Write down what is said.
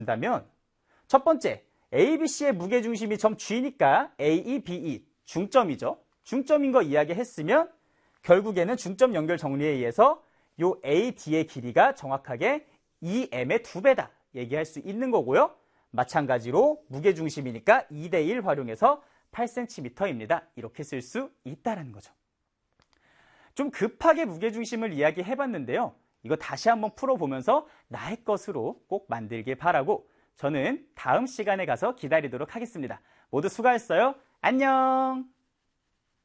된다면 첫 번째, ABC의 무게중심이 점 G니까 AE, BE 중점이죠. 중점인 거 이야기했으면 결국에는 중점 연결 정리에 의해서 요 AD의 길이가 정확하게 EM의 2배다 얘기할 수 있는 거고요. 마찬가지로 무게중심이니까 2대1 활용해서 8cm입니다. 이렇게 쓸 수 있다는 거죠. 좀 급하게 무게중심을 이야기해봤는데요. 이거 다시 한번 풀어보면서 나의 것으로 꼭 만들길 바라고 저는 다음 시간에 가서 기다리도록 하겠습니다. 모두 수고하셨어요. 안녕!